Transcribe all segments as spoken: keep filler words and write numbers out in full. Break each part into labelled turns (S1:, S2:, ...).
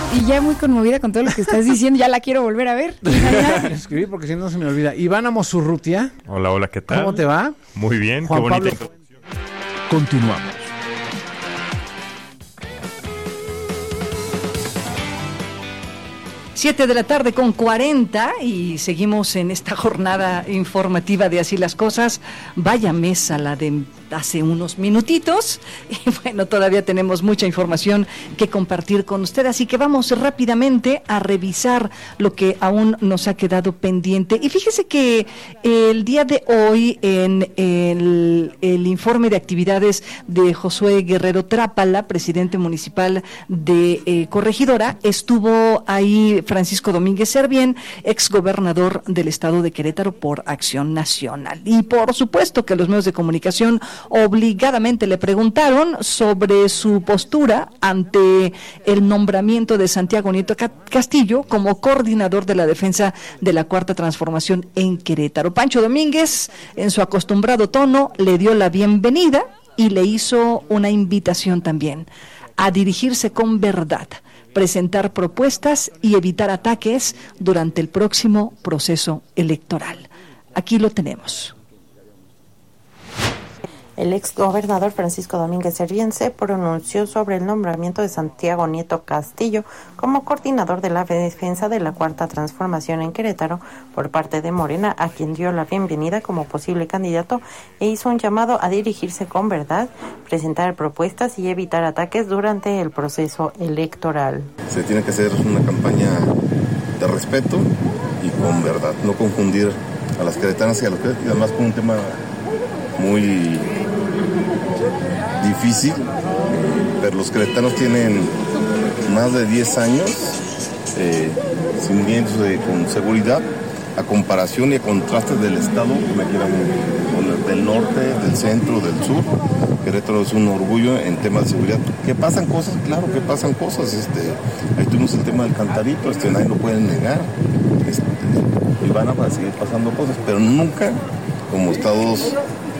S1: Y ya muy conmovida con todo lo que estás diciendo, ya la quiero volver a ver.
S2: Escribí porque si no se me olvida. Iván Amosurrutia.
S3: Hola, hola, ¿qué tal?
S2: ¿Cómo te va?
S3: Muy bien,
S2: Juan
S3: qué bonita.
S2: Pablo...
S4: Continuamos.
S5: Siete de la tarde con cuarenta y seguimos en esta jornada informativa de Así las Cosas. Vaya mesa la de hace unos minutitos y bueno, todavía tenemos mucha información que compartir con usted, así que vamos rápidamente a revisar lo que aún nos ha quedado pendiente. Y fíjese que el día de hoy en el, el informe de actividades de Josué Guerrero Trápala, presidente municipal de eh, Corregidora, estuvo ahí Francisco Domínguez Servién, exgobernador del estado de Querétaro por Acción Nacional. Y por supuesto que los medios de comunicación obligadamente le preguntaron sobre su postura ante el nombramiento de Santiago Nieto Castillo como coordinador de la defensa de la Cuarta Transformación en Querétaro. Pancho Domínguez, en su acostumbrado tono, le dio la bienvenida y le hizo una invitación también a dirigirse con verdad, presentar propuestas y evitar ataques durante el próximo proceso electoral. Aquí lo tenemos.
S6: El exgobernador Francisco Domínguez Servién se pronunció sobre el nombramiento de Santiago Nieto Castillo como coordinador de la defensa de la Cuarta Transformación en Querétaro por parte de Morena, a quien dio la bienvenida como posible candidato e hizo un llamado a dirigirse con verdad, presentar propuestas y evitar ataques durante el proceso electoral.
S7: Se tiene que hacer una campaña de respeto y con verdad, no confundir a las queretanas y a los queretanos, y además con un tema muy difícil, pero los queretanos tienen más de diez años eh, sintiéndose con seguridad a comparación y a contraste del estado que me quieran del norte, del centro, del sur. Querétaro es un orgullo en temas de seguridad. ¿Que pasan cosas? Claro que pasan cosas. Este, ahí tuvimos el tema del Cantarito, este, nadie lo puede negar. Este, y van a seguir pasando cosas, pero nunca como estados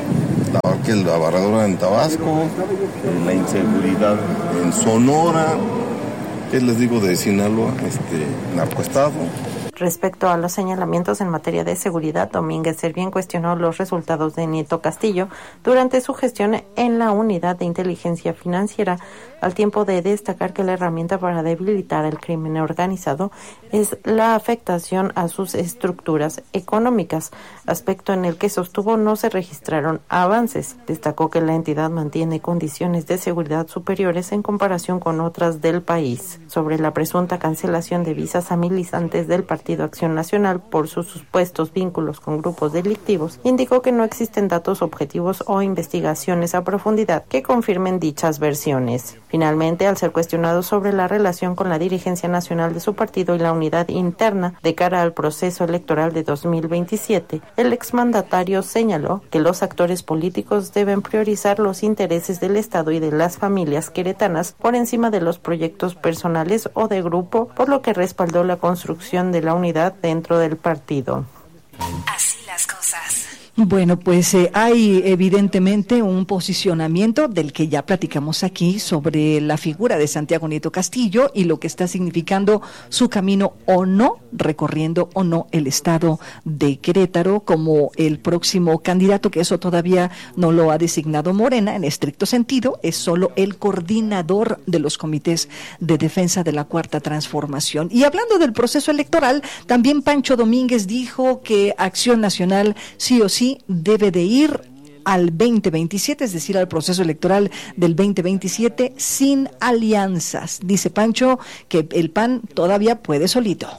S7: que la barradora en Tabasco, la inseguridad en Sonora, ¿qué les digo de Sinaloa? Este, narcoestado.
S6: Respecto a los señalamientos en materia de seguridad, Domínguez Servién cuestionó los resultados de Nieto Castillo durante su gestión en la Unidad de Inteligencia Financiera, al tiempo de destacar que la herramienta para debilitar el crimen organizado es la afectación a sus estructuras económicas, aspecto en el que sostuvo no se registraron avances. Destacó que la entidad mantiene condiciones de seguridad superiores en comparación con otras del país. Sobre la presunta cancelación de visas a militantes del Partido Acción Nacional por sus supuestos vínculos con grupos delictivos, indicó que no existen datos objetivos o investigaciones a profundidad que confirmen dichas versiones. Finalmente, al ser cuestionado sobre la relación con la dirigencia nacional de su partido y la unidad interna de cara al proceso electoral de dos mil veintisiete, el exmandatario señaló que los actores políticos deben priorizar los intereses del Estado y de las familias queretanas por encima de los proyectos personales o de grupo, por lo que respaldó la construcción de la unidad dentro del partido.
S8: Así las cosas.
S5: Bueno, pues eh, hay evidentemente un posicionamiento del que ya platicamos aquí sobre la figura de Santiago Nieto Castillo y lo que está significando su camino o no, recorriendo o no el estado de Querétaro como el próximo candidato, que eso todavía no lo ha designado Morena en estricto sentido, es solo el coordinador de los comités de defensa de la Cuarta Transformación. Y hablando del proceso electoral, también Pancho Domínguez dijo que Acción Nacional sí o sí debe de ir al veinte veintisiete, es decir, al proceso electoral del veinte veintisiete sin alianzas. Dice Pancho que el P A N todavía puede solito.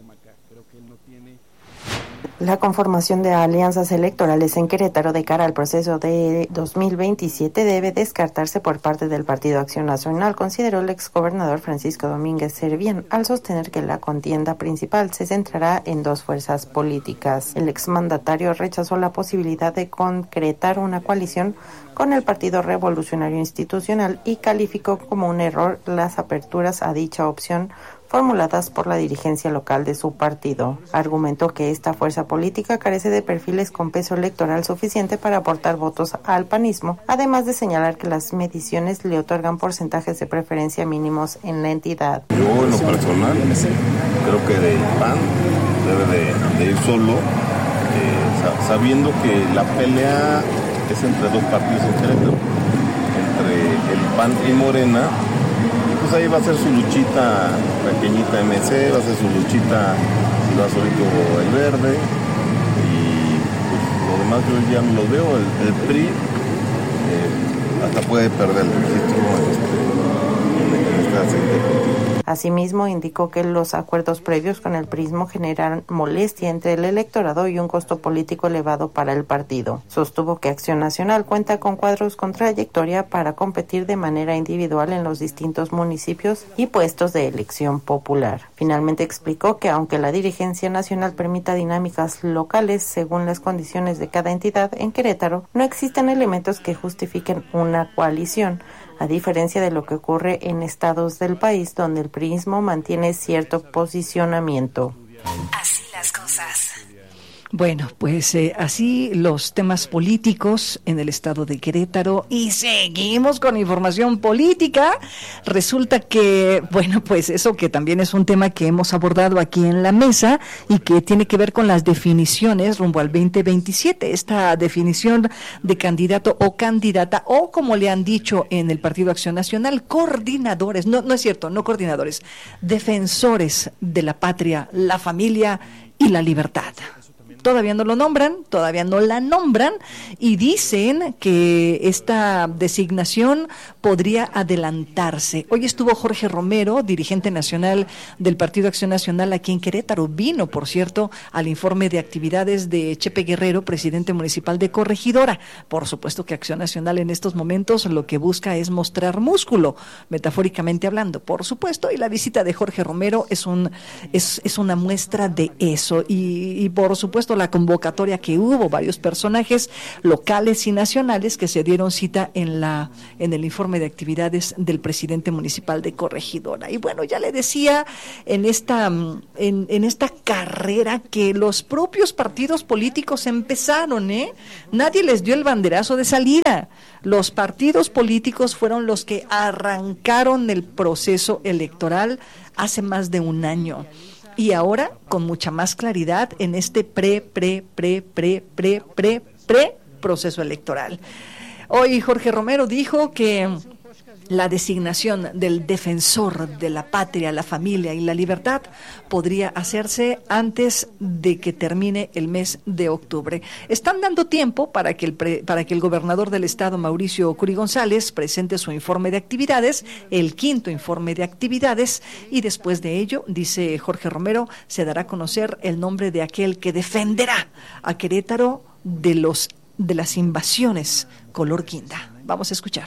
S6: La conformación de alianzas electorales en Querétaro de cara al proceso de dos mil veintisiete debe descartarse por parte del Partido Acción Nacional, consideró el exgobernador Francisco Domínguez Servién, al sostener que la contienda principal se centrará en dos fuerzas políticas. El exmandatario rechazó la posibilidad de concretar una coalición con el Partido Revolucionario Institucional y calificó como un error las aperturas a dicha opción formuladas por la dirigencia local de su partido. Argumentó que esta fuerza política carece de perfiles con peso electoral suficiente para aportar votos al panismo, además de señalar que las mediciones le otorgan porcentajes de preferencia mínimos en la entidad.
S7: Yo, en lo personal, creo que del P A N debe de, de ir solo, eh, sabiendo que la pelea es entre dos partidos en Querétaro, entre el P A N y Morena. Pues ahí va a ser su luchita pequeñita M C, va a ser su luchita si va solito el Verde, y pues, lo demás yo ya no lo veo. El, el P R I eh, hasta puede perder el registro en, en esta serie.
S6: Asimismo, indicó que los acuerdos previos con el prismo generaron molestia entre el electorado y un costo político elevado para el partido. Sostuvo que Acción Nacional cuenta con cuadros con trayectoria para competir de manera individual en los distintos municipios y puestos de elección popular. Finalmente explicó que aunque la dirigencia nacional permita dinámicas locales según las condiciones de cada entidad, en Querétaro no existen elementos que justifiquen una coalición, a diferencia de lo que ocurre en estados del país donde el prismo mantiene cierto posicionamiento.
S8: Así las cosas.
S5: Bueno, pues eh, así los temas políticos en el estado de Querétaro, y seguimos con información política. Resulta que, bueno, pues eso que también es un tema que hemos abordado aquí en la mesa y que tiene que ver con las definiciones rumbo al veinte veintisiete, esta definición de candidato o candidata, o como le han dicho en el Partido Acción Nacional, coordinadores, no, no es cierto, no coordinadores, defensores de la patria, la familia y la libertad. Todavía no lo nombran, todavía no la nombran, y dicen que esta designación podría adelantarse. Hoy estuvo Jorge Romero, dirigente nacional del Partido Acción Nacional aquí en Querétaro. Vino, por cierto, al informe de actividades de Chepe Guerrero, presidente municipal de Corregidora. Por supuesto que Acción Nacional en estos momentos lo que busca es mostrar músculo, metafóricamente hablando, por supuesto, y la visita de Jorge Romero es un es, es una muestra de eso, y, y por supuesto la convocatoria que hubo, varios personajes locales y nacionales que se dieron cita en la en el informe de actividades del presidente municipal de Corregidora. Y bueno, ya le decía en esta en, en esta carrera que los propios partidos políticos empezaron, ¿eh? Nadie les dio el banderazo de salida. Los partidos políticos fueron los que arrancaron el proceso electoral hace más de un año. Y ahora, con mucha más claridad, en este pre, pre, pre, pre, pre, pre, pre proceso electoral. Hoy Jorge Romero dijo que la designación del defensor de la patria, la familia y la libertad podría hacerse antes de que termine el mes de octubre. Están dando tiempo para que el pre, para que el gobernador del estado, Mauricio Curi González, presente su informe de actividades, el quinto informe de actividades, y después de ello, dice Jorge Romero, se dará a conocer el nombre de aquel que defenderá a Querétaro de los de las invasiones color guinda. Vamos a escuchar.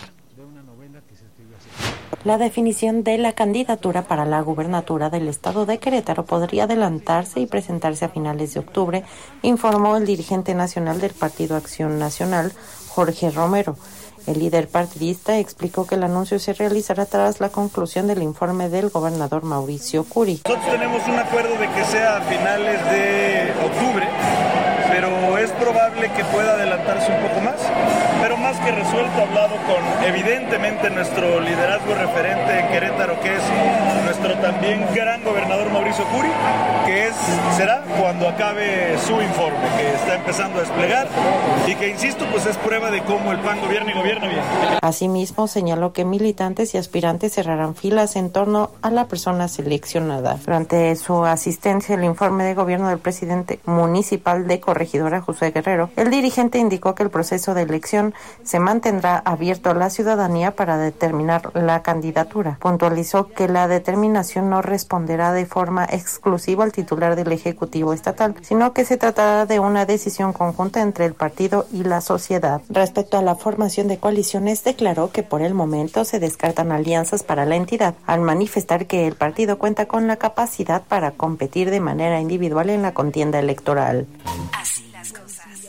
S6: La definición de la candidatura para la gubernatura del estado de Querétaro podría adelantarse y presentarse a finales de octubre, informó el dirigente nacional del Partido Acción Nacional, Jorge Romero. El líder partidista explicó que el anuncio se realizará tras la conclusión del informe del gobernador Mauricio Curi.
S3: Nosotros tenemos un acuerdo de que sea a finales de octubre, pero es probable que pueda adelantarse un poco más. Pero más que resuelto, hablado con evidentemente nuestro liderazgo referente en Querétaro, que es nuestro también gran gobernador Mauricio Curi, que es será cuando acabe su informe, que está empezando a desplegar y que, insisto, pues es prueba de cómo el P A N gobierna y gobierna bien.
S6: Asimismo, señaló que militantes y aspirantes cerrarán filas en torno a la persona seleccionada. Durante su asistencia al informe de gobierno del presidente municipal de Corregidora, José Guerrero, el dirigente indicó que el proceso de elección se mantendrá abierto a la ciudadanía para determinar la candidatura. Puntualizó que la determinación no responderá de forma exclusiva al titular del Ejecutivo Estatal, sino que se tratará de una decisión conjunta entre el partido y la sociedad. Respecto a la formación de coaliciones, declaró que por el momento se descartan alianzas para la entidad, al manifestar que el partido cuenta con la capacidad para competir de manera individual en la contienda electoral.
S8: Así las cosas.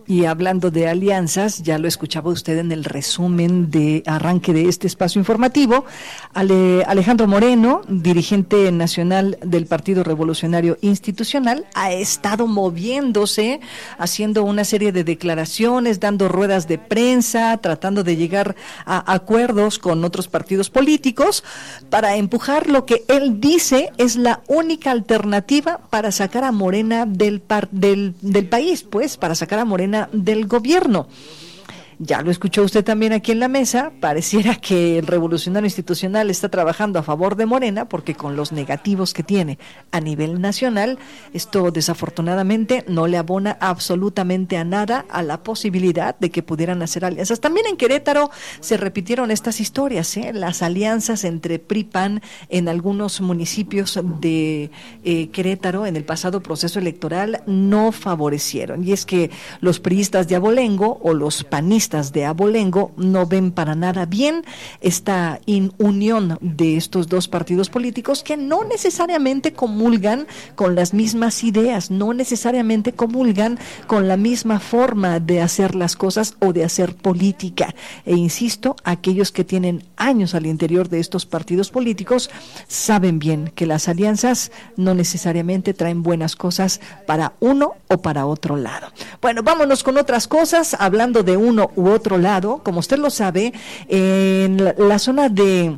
S5: Y hablando de alianzas, ya lo escuchaba usted en el resumen de arranque de este espacio informativo, Ale, Alejandro Moreno, dirigente nacional del Partido Revolucionario Institucional, ha estado moviéndose, haciendo una serie de declaraciones, dando ruedas de prensa, tratando de llegar a acuerdos con otros partidos políticos para empujar lo que él dice es la única alternativa para sacar a Morena del, par, del, del país, pues, para sacar a Morena del gobierno. Ya lo escuchó usted también aquí en la mesa, pareciera que el Revolucionario Institucional está trabajando a favor de Morena, porque con los negativos que tiene a nivel nacional, esto desafortunadamente no le abona absolutamente a nada a la posibilidad de que pudieran hacer alianzas. También en Querétaro se repitieron estas historias, ¿eh? Las alianzas entre P R I P A N en algunos municipios de eh, Querétaro en el pasado proceso electoral no favorecieron, y es que los priistas de Abolengo o los panistas de Abolengo no ven para nada bien esta in unión de estos dos partidos políticos que no necesariamente comulgan con las mismas ideas, no necesariamente comulgan con la misma forma de hacer las cosas o de hacer política. E insisto, aquellos que tienen años al interior de estos partidos políticos saben bien que las alianzas no necesariamente traen buenas cosas para uno o para otro lado. Bueno, vámonos con otras cosas, hablando de uno u otro lado. Como usted lo sabe, en la, la zona de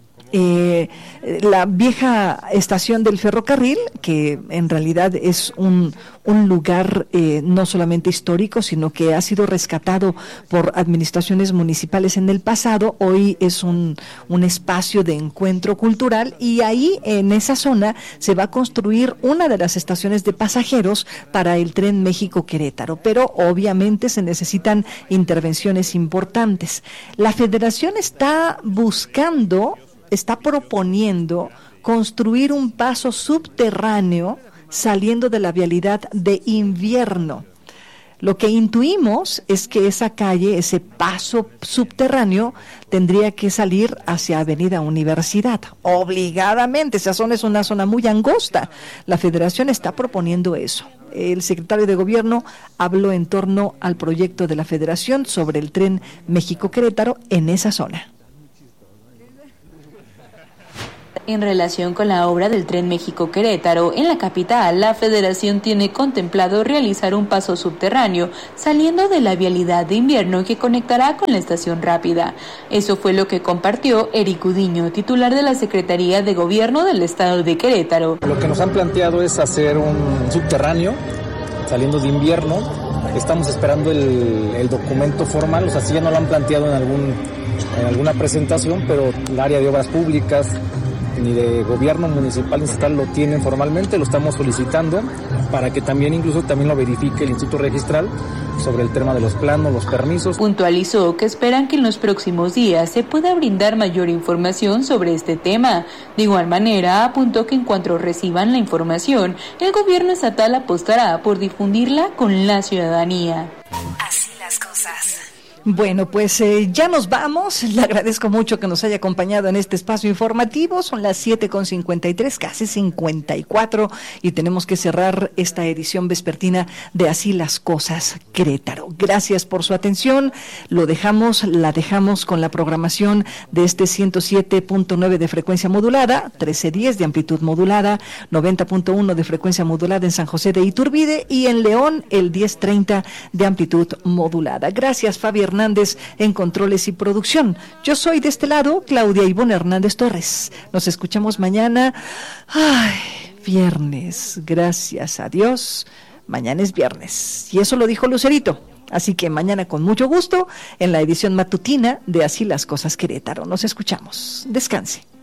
S5: eh, la vieja estación del ferrocarril, que en realidad es un, un lugar eh, no solamente histórico, sino que ha sido rescatado por administraciones municipales en el pasado, hoy es un, un espacio de encuentro cultural, y ahí en esa zona se va a construir una de las estaciones de pasajeros para el tren México-Querétaro, pero obviamente se necesitan intervenciones importantes. La Federación está buscando, está proponiendo construir un paso subterráneo saliendo de la vialidad de invierno. Lo que intuimos es que esa calle, ese paso subterráneo, tendría que salir hacia Avenida Universidad, obligadamente. Esa zona es una zona muy angosta. La Federación está proponiendo eso. El secretario de Gobierno habló en torno al proyecto de la Federación sobre el tren México-Querétaro en esa zona.
S9: En relación con la obra del tren México-Querétaro, en la capital, la Federación tiene contemplado realizar un paso subterráneo saliendo de la vialidad de invierno que conectará con la estación rápida. Eso fue lo que compartió Eric Udiño, titular de la Secretaría de Gobierno del Estado de Querétaro.
S10: Lo que nos han planteado es hacer un subterráneo saliendo de invierno. Estamos esperando el, el documento formal, o sea, sí ya no lo han planteado en, algún, en alguna presentación, pero el área de obras públicas ni de gobierno municipal ni estatal lo tienen formalmente, lo estamos solicitando para que también incluso también lo verifique el Instituto Registral sobre el tema de los planos, los permisos.
S9: Puntualizó que esperan que en los próximos días se pueda brindar mayor información sobre este tema. De igual manera, apuntó que en cuanto reciban la información, el gobierno estatal apostará por difundirla con la ciudadanía.
S8: Así las cosas.
S5: Bueno, pues eh, ya nos vamos. Le agradezco mucho que nos haya acompañado en este espacio informativo. Son las siete con cincuenta y tres, casi cincuenta y cuatro, y tenemos que cerrar esta edición vespertina de Así las Cosas Querétaro. Gracias por su atención. Lo dejamos, la dejamos con la programación de este ciento siete punto nueve de frecuencia modulada, trece diez de amplitud modulada, noventa punto uno de frecuencia modulada en San José de Iturbide, y en León el diez treinta de amplitud modulada. Gracias, Fabi Hernández en controles y producción. Yo soy de este lado Claudia Ivonne Hernández Torres. Nos escuchamos mañana. Ay, viernes. Gracias a Dios. Mañana es viernes. Y eso lo dijo Lucerito. Así que mañana con mucho gusto en la edición matutina de Así las Cosas Querétaro. Nos escuchamos. Descanse.